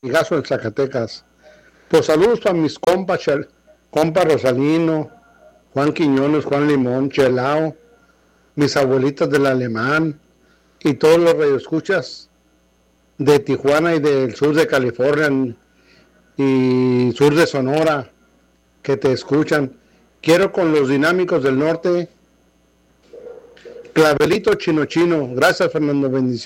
Gaso en Zacatecas. Pues saludos para mis compas, compa Rosalino, Juan Quiñones, Juan Limón, Chelao, mis abuelitas del Alemán y todos los radioescuchas de Tijuana y del sur de California y sur de Sonora que te escuchan. Quiero con los dinámicos del norte, Clavelito Chino Chino. Gracias, Fernando. Bendiciones.